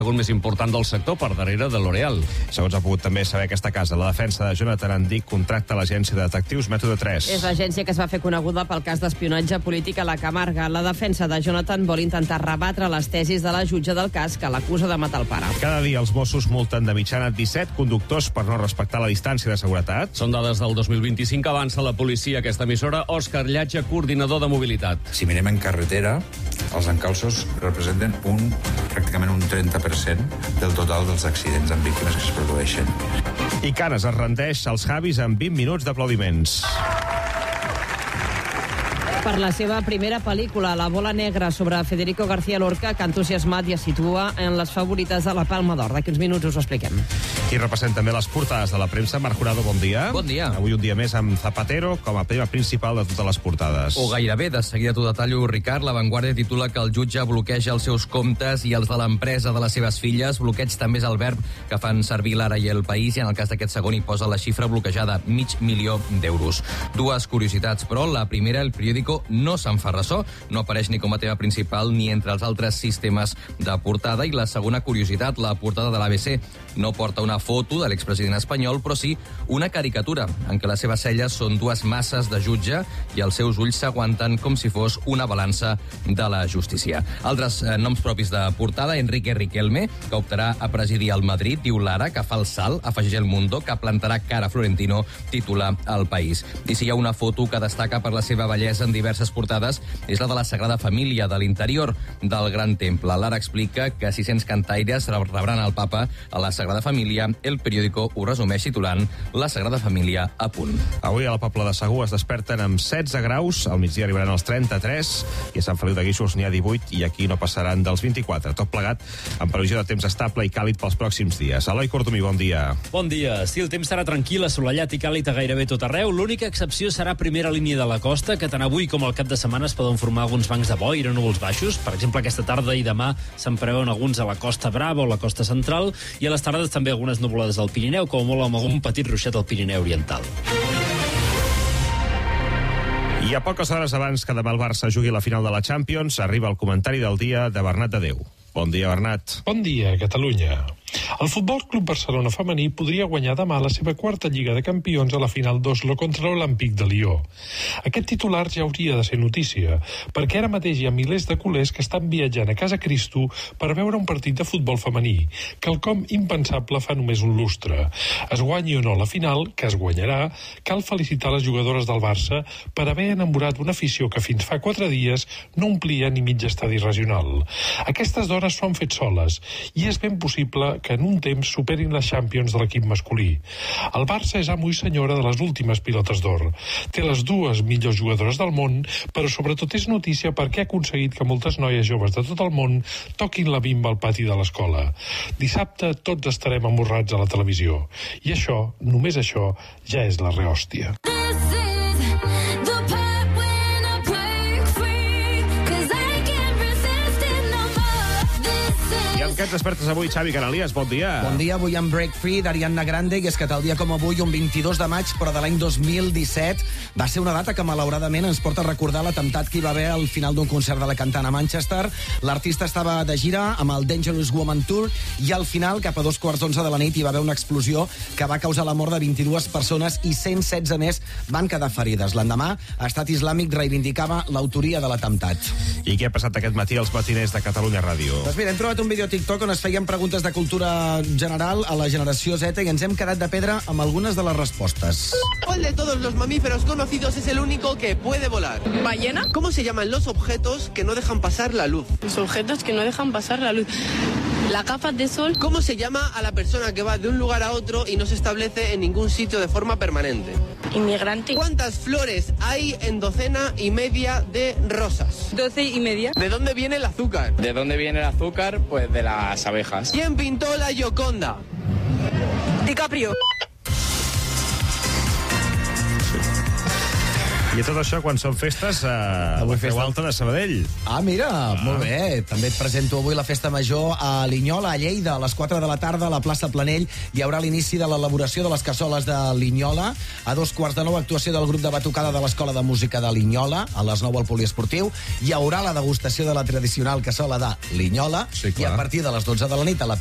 segon més important del sector, per darrere de L'Oréal. Segons ha pogut també saber aquesta casa, la defensa de Jonathan Andic contracta l'agència de detectius Mètode 3. És l'agència que es va fer coneguda pel cas d'espionatge polític a la Camarga. La defensa de Jonathan vol intentar rebatre les tesis de la jutge del cas que l'acusa de matar el pare. Cada dia els Mossos multen de mitjana 17 conductors per no respectar la distància de seguretat. Són dades del 2025, avança la policia. Aquesta emissora, Òscar Llatge, coordinador de mobilitat. Si mirem en carretera, els encalços representen pràcticament un 30% del total dels accidents amb víctimes que es produeixen. I Canes es rendeix als Javis en 20 minuts d'aplaudiments. Per la seva primera pel·lícula, La bola negra, sobre Federico García Lorca, que ha entusiasmat i es situa en les favorites de la Palma d'Or. D'aquí uns minuts us ho expliquem. I repassem també les portades de la premsa. Marc Jurado, bon dia. Bon dia. Avui un dia més amb Zapatero com a tema principal de totes les portades. O gairebé, de seguida t'ho detallo, Ricard. La Vanguardia titula que el jutge bloqueja els seus comptes i els de l'empresa de les seves filles. Bloqueig també és el verb que fan servir l'Ara i el País, i en el cas d'aquest segon hi posa la xifra bloquejada, $500.000. Dues curiositats, però. La primera, el periòdico no se'n fa ressò, no apareix ni com a tema principal ni entre els altres sistemes de portada. I la segona curiositat, la portada de l'ABC no porta una foto de l'expresident espanyol, però sí una caricatura en què les seves celles són dues masses de jutge i els seus ulls s'aguanten com si fos una balança de la justícia. Altres noms propis de portada: Enrique Riquelme, que optarà a presidir el Madrid, diu l'Ara, que fa el salt, afegeix El Mundo, que plantarà cara a Florentino, titula El País. I si hi ha una foto que destaca per la seva bellesa en diverses portades, és la de la Sagrada Família, de l'interior del Gran Temple. L'Ara explica que 600 cantaires rebran el papa a la Sagrada Família. El periòdico ho resumeix titulant La Sagrada Família a punt. Avui a la Pobla de Segur es desperten amb 16 graus, al migdia arribaran als 33, i a Sant Feliu de Guíxols n'hi ha 18, i aquí no passaran dels 24. Tot plegat amb previsió de temps estable i càlid pels pròxims dies. Eloi Cortomí, bon dia. Bon dia. Sí, el temps serà tranquil, assolellat i càlid a gairebé tot arreu. L'única excepció serà primera línia de la costa, que tant avui com al cap de setmana es poden formar alguns bancs de boira, núvols baixos. Per exemple, aquesta tarda i demà se'n preveuen alguns a la Costa Brava o la costa central, i a les tardes també algunes nuvolades al Pirineu, com molt amb algun petit ruixat al Pirineu oriental. I a poques hores abans que demà el Barça jugui la final de la Champions, arriba el comentari del dia de Bernat de Déu. Bon dia, Bernat. Bon dia, Catalunya. El Futbol Club Barcelona femení podria guanyar demà la seva quarta Lliga de Campions a la final d'Oslo contra l'Olímpic de Lió. Aquest titular ja hauria de ser notícia, perquè ara mateix hi ha milers de culers que estan viatjant a Casa Cristo per veure un partit de futbol femení, quelcom impensable fa només un lustre. Es guanyi o no la final, que es guanyarà, cal felicitar les jugadores del Barça per haver enamorat una afició que fins fa 4 dies no omplia ni mig estadi regional. Aquestes dones s'ho han fet soles, i és ben possible que en un temps superin les Champions de l'equip masculí. El Barça és amo i senyora de les últimes pilotes d'or. Té les dues millors jugadores del món, però sobretot és notícia perquè ha aconseguit que moltes noies joves de tot el món toquin la bimba al pati de l'escola. Dissabte tots estarem amorrats a la televisió. I això, només això, ja és la rehòstia. Amb què et despertes avui, Xavi Canalies? Bon dia. Bon dia, avui amb Break Free d'Ariana Grande, i és que tal dia com avui, un 22 de maig, però de l'any 2017, va ser una data que malauradament ens porta a recordar l'atemptat que hi va haver al final d'un concert de la cantant a Manchester. L'artista estava de gira amb el Dangerous Woman Tour i al final, cap a 2:15 de la nit, hi va haver una explosió que va causar la mort de 22 persones i 116 més van quedar ferides. L'endemà, Estat Islàmic reivindicava l'autoria de l'atemptat. I què ha passat aquest matí als matiners de Catalunya Ràdio? Doncs mira, hem trobat un vídeo TikTok on es feien preguntes de cultura general a la generació Z i ens hem quedat de pedra amb algunes de les respostes. ¿Cuál de todos los mamíferos conocidos es el único que puede volar? ¿Ballena? ¿Cómo se llaman los objetos que no dejan pasar la luz? Los objetos que no dejan pasar la luz. Las gafas de sol. ¿Cómo se llama a la persona que va de un lugar a otro y no se establece en ningún sitio de forma permanente? Inmigrante. ¿Cuántas flores hay en 12,5 de rosas? 12,5. ¿De dónde viene el azúcar? ¿De dónde viene el azúcar? Pues de las abejas. ¿Quién pintó la Gioconda? DiCaprio. I tot això, quan són festes, avui feu alta de Sabadell. Mira, molt bé. També et presento avui la festa major a Linyola, a Lleida. A les 4 de la tarda, a la plaça Planell, hi haurà l'inici de l'elaboració de les cassoles de Linyola. A 2:15, actuació del grup de batucada de l'Escola de Música de Linyola. A les 9 al Poliesportiu. Hi haurà la degustació de la tradicional cassola de Linyola. Sí, clar. I a partir de les 12 de la nit, a la